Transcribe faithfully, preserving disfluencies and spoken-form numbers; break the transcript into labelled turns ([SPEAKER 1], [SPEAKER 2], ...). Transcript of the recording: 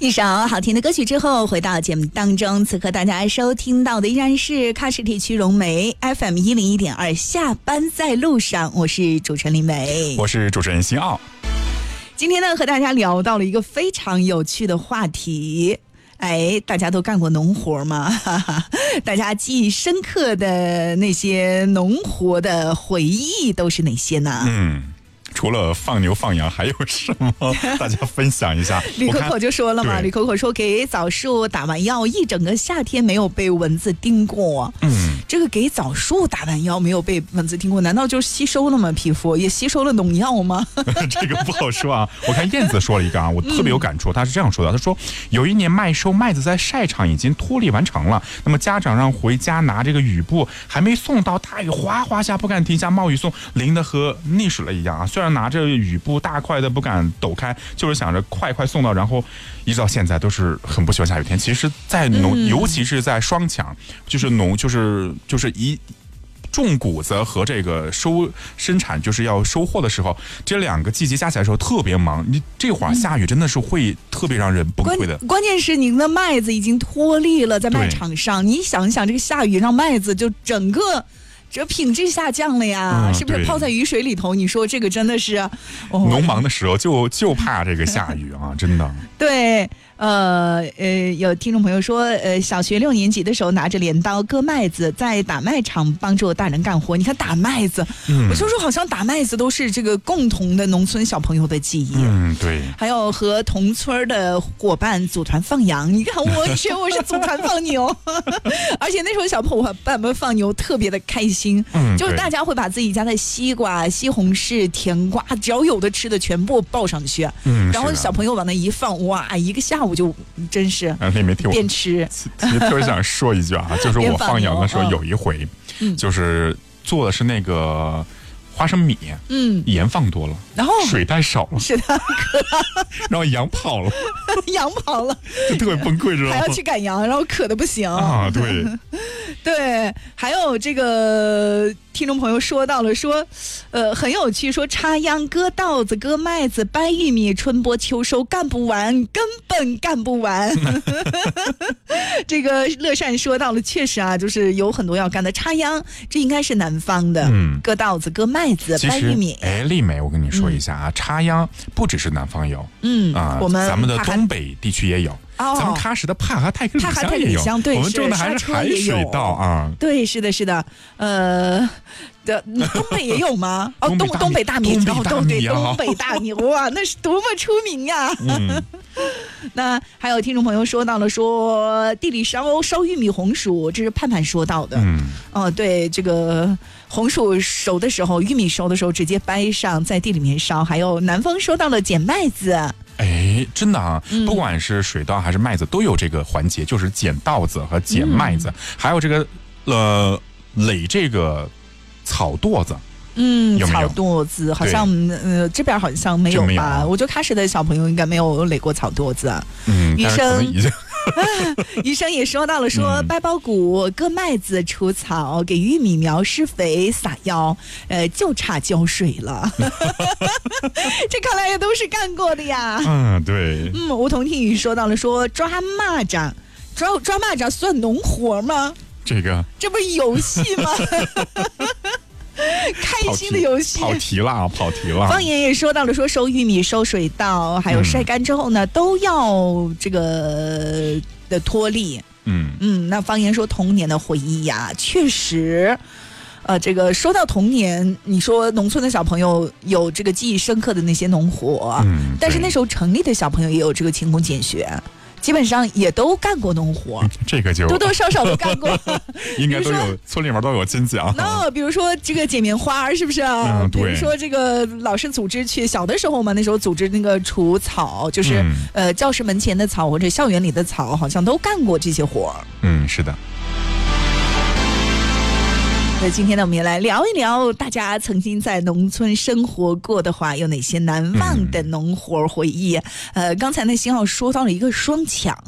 [SPEAKER 1] 一首好听的歌曲之后，回到节目当中，此刻大家收听到的依然是喀什地区融媒 F M 一零一点二，下班在路上，我是主持人林梅，
[SPEAKER 2] 我是主持人辛奥。
[SPEAKER 1] 今天呢，和大家聊到了一个非常有趣的话题。哎，大家都干过农活吗？哈哈，大家记忆深刻的那些农活的回忆都是哪些呢？
[SPEAKER 2] 嗯。除了放牛放羊还有什么？大家分享一下。
[SPEAKER 1] 吕可可就说了嘛，吕可可说给枣树打完药，一整个夏天没有被蚊子叮过。嗯，这个给枣树打完药没有被蚊子叮过，难道就吸收了吗？皮肤也吸收了农药吗？
[SPEAKER 2] 这个不好说啊。我看燕子说了一个啊，我特别有感触。嗯、他是这样说的，他说有一年麦收麦子在晒场已经脱粒完成了，那么家长让回家拿这个雨布，还没送到，大雨哗哗下，不敢停下，冒雨送，淋得和溺水了一样啊。虽然拿着雨布大块的不敢抖开，就是想着快快送到，然后一直到现在都是很不喜欢下雨天。其实在农、嗯、尤其是在双抢，就是农就是就是一种谷子和这个收生产就是要收获的时候，这两个季节加起来的时候特别忙，你这会儿下雨真的是会特别让人崩溃的。
[SPEAKER 1] 关, 关键是您的麦子已经脱粒了，在麦场上，你想一想这个下雨让麦子就整个这品质下降了呀、嗯、是不是泡在雨水里头？你说这个真的是、
[SPEAKER 2] 哦、农忙的时候就就怕这个下雨啊，真的。
[SPEAKER 1] 对，呃呃，有听众朋友说，呃，小学六年级的时候拿着镰刀割麦子，在打麦场帮助大人干活。你看打麦子，嗯、我就说好像打麦子都是这个共同的农村小朋友的记忆。
[SPEAKER 2] 嗯，对。
[SPEAKER 1] 还有和同村的伙伴组团放羊，你看我以前我是组团放牛，而且那时候小伙伴们放牛特别的开心，嗯、就是大家会把自己家的西瓜、西红柿、甜瓜，只要有的吃的全部抱上去，嗯、然后小朋友往那一放，哇，一个下午就真是边吃。
[SPEAKER 2] 其实特别想说一句啊，就是我放羊的时候有一回，嗯、就是做的是那个花生米，嗯，盐放多了，
[SPEAKER 1] 然后
[SPEAKER 2] 水太少了，
[SPEAKER 1] 是的，
[SPEAKER 2] 然后羊跑了，
[SPEAKER 1] 羊跑了，
[SPEAKER 2] 就特别崩溃，知道吗？
[SPEAKER 1] 还要去赶羊，然后渴得不行
[SPEAKER 2] 啊，对，
[SPEAKER 1] 对，还有这个听众朋友说到了，说，呃，很有趣，说插秧、割稻子、割麦子、掰玉米，春播秋收，干不完，根本干不完。这个乐善说到了，确实啊，就是有很多要干的。插秧，这应该是南方的，嗯，割稻子、割麦子、掰玉米。
[SPEAKER 2] 哎，丽梅，我跟你说一下啊，嗯、插秧不只是南方有，嗯啊、呃，我们咱们的东北地区也有。哦、咱们喀什的帕哈泰克里乡也有，
[SPEAKER 1] 对，
[SPEAKER 2] 我们种的还是海水稻啊。
[SPEAKER 1] 对，是的，是的，呃，的东北也有吗？哦，东东北大米，
[SPEAKER 2] 东北大米、啊，
[SPEAKER 1] 东北大米，哇，那是多么出名呀！嗯、那还有听众朋友说到了，说地里烧烧玉米红薯，这是盼盼说到的。嗯，哦，对，这个红薯熟的时候，玉米熟的时候直接掰上，在地里面烧。还有南方说到了捡麦子。
[SPEAKER 2] 哎，真的啊！嗯、不管是水稻还是麦子，都有这个环节，就是捡稻子和捡麦子，嗯、还有这个呃垒这个草垛子。
[SPEAKER 1] 嗯，
[SPEAKER 2] 有有
[SPEAKER 1] 草垛子好像呃这边好像没有吧？有啊、我觉得喀什的小朋友应该没有垒过草垛子。嗯，医生。医生也说到了，说、嗯、掰苞谷、割麦子、除草、给玉米苗施肥、撒药，呃，就差浇水了。这看来也都是干过的呀。
[SPEAKER 2] 嗯，对。
[SPEAKER 1] 嗯，梧桐听雨说到了，说抓蚂蚱，抓抓蚂蚱算农活吗？
[SPEAKER 2] 这个，
[SPEAKER 1] 这不是游戏吗？开心的游戏，
[SPEAKER 2] 跑题了啊，跑题了。
[SPEAKER 1] 方言也说到了，说收玉米、收水稻，还有晒干之后呢，嗯、都要这个的脱粒。嗯嗯，那方言说童年的回忆呀、啊，确实，呃，这个说到童年，你说农村的小朋友有这个记忆深刻的那些农活，嗯，但是那时候城里的小朋友也有这个勤工俭学。基本上也都干过农活，
[SPEAKER 2] 这个就
[SPEAKER 1] 多多少少都干过，
[SPEAKER 2] 应该都有，村里面都有金奖。
[SPEAKER 1] 那比如说这个剪棉花，是不是啊？嗯，对。比如说这个老师组织去，小的时候嘛，那时候组织那个除草，就是、嗯、呃教室门前的草或者校园里的草，好像都干过这些活。
[SPEAKER 2] 嗯，是的。
[SPEAKER 1] 那今天呢，我们也来聊一聊，大家曾经在农村生活过的话，有哪些难忘的农活回忆？嗯、呃，刚才呢，辛浩说到了一个双抢。